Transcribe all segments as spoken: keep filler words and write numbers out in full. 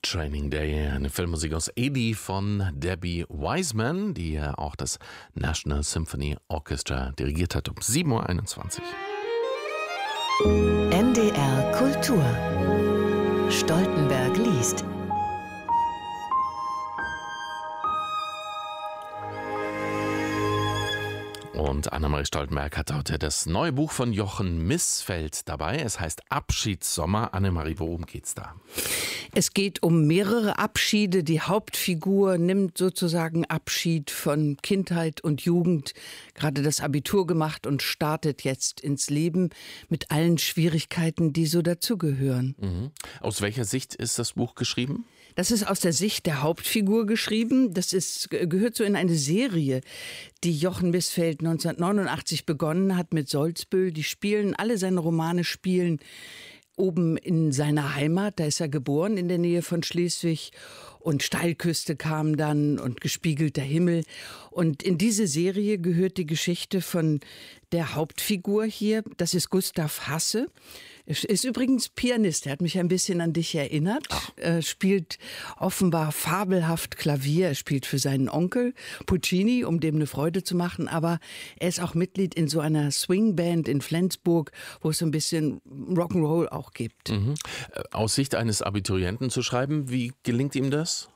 Training Day, eine Filmmusik aus Edi von Debbie Wiseman, die ja auch das National Symphony Orchestra dirigiert hat, um sieben Uhr einundzwanzig. N D R Kultur. Stoltenberg liest. Und Annemarie Stoltenberg hat heute das neue Buch von Jochen Missfeld dabei. Es heißt Abschiedssommer. Annemarie, worum geht's da? Es geht um mehrere Abschiede. Die Hauptfigur nimmt sozusagen Abschied von Kindheit und Jugend, gerade das Abitur gemacht und startet jetzt ins Leben mit allen Schwierigkeiten, die so dazugehören. Mhm. Aus welcher Sicht ist das Buch geschrieben? Das ist aus der Sicht der Hauptfigur geschrieben. Das ist, gehört so in eine Serie, die Jochen Missfeld neunzehnhundertneunundachtzig begonnen hat mit Solzbüll. Die spielen, alle seine Romane spielen oben in seiner Heimat. Da ist er geboren, in der Nähe von Schleswig. Und Steilküste kam dann und Gespiegelter Himmel. Und in diese Serie gehört die Geschichte von der Hauptfigur hier. Das ist Gustav Hasse. Er ist übrigens Pianist. Er hat mich ein bisschen an dich erinnert. Er spielt offenbar fabelhaft Klavier. Er spielt für seinen Onkel Puccini, um dem eine Freude zu machen. Aber er ist auch Mitglied in so einer Swingband in Flensburg, wo es so ein bisschen Rock'n'Roll auch gibt. Mhm. Aus Sicht eines Abiturienten zu schreiben, wie gelingt ihm das?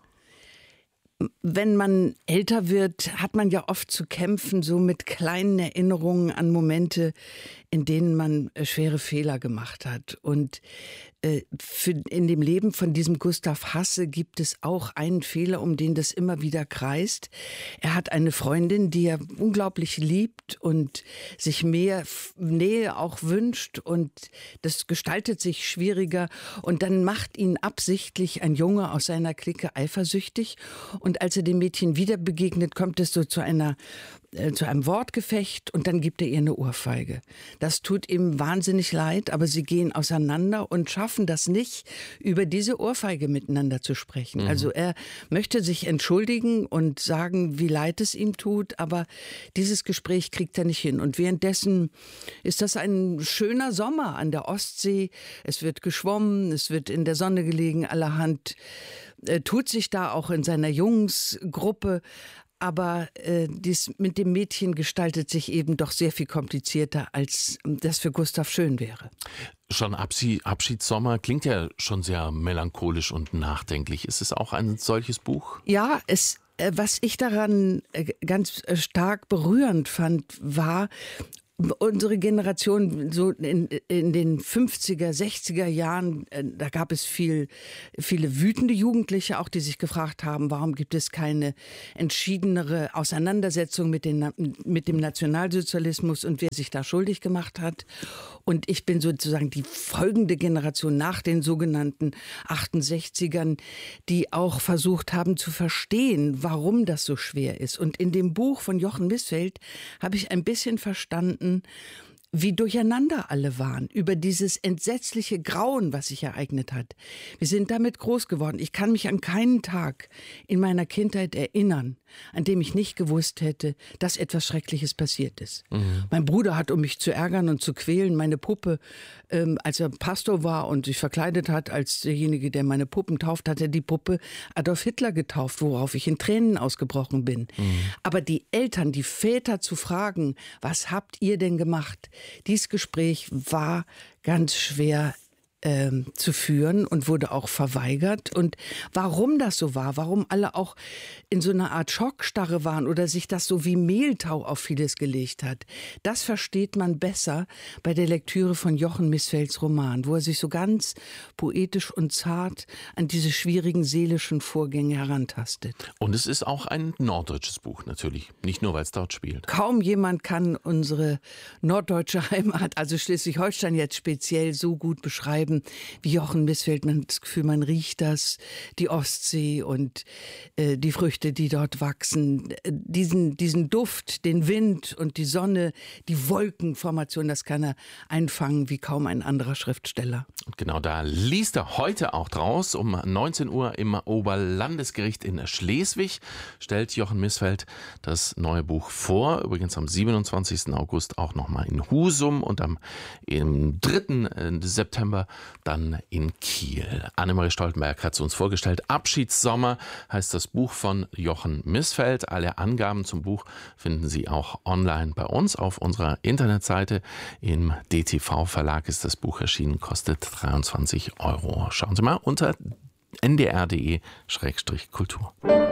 Wenn man älter wird, hat man ja oft zu kämpfen, so mit kleinen Erinnerungen an Momente, in denen man schwere Fehler gemacht hat. Und äh, für, in dem Leben von diesem Gustav Hasse gibt es auch einen Fehler, um den das immer wieder kreist. Er hat eine Freundin, die er unglaublich liebt und sich mehr Nähe auch wünscht. Und das gestaltet sich schwieriger. Und dann macht ihn absichtlich ein Junge aus seiner Clique eifersüchtig. Und als er dem Mädchen wieder begegnet, kommt es so zu einer äh, zu einem Wortgefecht und dann gibt er ihr eine Ohrfeige. Das tut ihm wahnsinnig leid, aber sie gehen auseinander und schaffen das nicht, über diese Ohrfeige miteinander zu sprechen. Mhm. Also er möchte sich entschuldigen und sagen, wie leid es ihm tut, aber dieses Gespräch kriegt er nicht hin. Und währenddessen ist das ein schöner Sommer an der Ostsee. Es wird geschwommen, es wird in der Sonne gelegen, allerhand äh, tut sich da auch in seiner Jungsgruppe. Aber äh, dies mit dem Mädchen gestaltet sich eben doch sehr viel komplizierter, als das für Gustav schön wäre. Schon Abschied, Abschiedssommer klingt ja schon sehr melancholisch und nachdenklich. Ist es auch ein solches Buch? Ja, es, äh, was ich daran äh, ganz äh, stark berührend fand, war, unsere Generation, so in, in den fünfziger, sechziger Jahren, da gab es viel, viele wütende Jugendliche, auch die sich gefragt haben, warum gibt es keine entschiedenere Auseinandersetzung mit, den, mit dem Nationalsozialismus und wer sich da schuldig gemacht hat. Und ich bin sozusagen die folgende Generation nach den sogenannten achtundsechzigern, die auch versucht haben zu verstehen, warum das so schwer ist. Und in dem Buch von Jochen Missfeld habe ich ein bisschen verstanden, wie durcheinander alle waren über dieses entsetzliche Grauen, was sich ereignet hat. Wir sind damit groß geworden. Ich kann mich an keinen Tag in meiner Kindheit erinnern, an dem ich nicht gewusst hätte, dass etwas Schreckliches passiert ist. Mhm. Mein Bruder hat, um mich zu ärgern und zu quälen, meine Puppe, ähm, als er Pastor war und sich verkleidet hat als derjenige, der meine Puppen tauft, hat er die Puppe Adolf Hitler getauft, worauf ich in Tränen ausgebrochen bin. Mhm. Aber die Eltern, die Väter zu fragen, was habt ihr denn gemacht? Dieses Gespräch war ganz schwer ähm, zu führen und wurde auch verweigert. Und warum das so war, warum alle auch in so einer Art Schockstarre waren oder sich das so wie Mehltau auf vieles gelegt hat, das versteht man besser bei der Lektüre von Jochen Missfelds Roman, wo er sich so ganz poetisch und zart an diese schwierigen seelischen Vorgänge herantastet. Und es ist auch ein norddeutsches Buch natürlich, nicht nur, weil es dort spielt. Kaum jemand kann unsere norddeutsche Heimat, also Schleswig-Holstein jetzt speziell, so gut beschreiben wie Jochen Missfeld. Man hat das Gefühl, man riecht das, die Ostsee und äh, die Früchte, die dort wachsen. Diesen, diesen Duft, den Wind und die Sonne, die Wolkenformation, das kann er einfangen wie kaum ein anderer Schriftsteller. Und genau da liest er heute auch draus. Um neunzehn Uhr im Oberlandesgericht in Schleswig stellt Jochen Missfeld das neue Buch vor. Übrigens am siebenundzwanzigsten August auch nochmal in Husum und am im dritten September dann in Kiel. Annemarie Stoltenberg hat es uns vorgestellt. Abschiedssommer heißt das Buch von Jochen Missfeld. Alle Angaben zum Buch finden Sie auch online bei uns auf unserer Internetseite. Im D T V-Verlag ist das Buch erschienen, kostet dreiundzwanzig Euro. Schauen Sie mal unter n d r punkt d e slash kultur.